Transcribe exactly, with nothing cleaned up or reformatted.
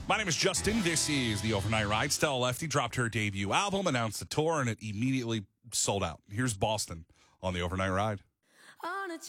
My name is Justin. This is the Overnight Ride. Stella Lefty dropped her debut album, announced the tour, and it immediately sold out. Here's Boston on the Overnight Ride.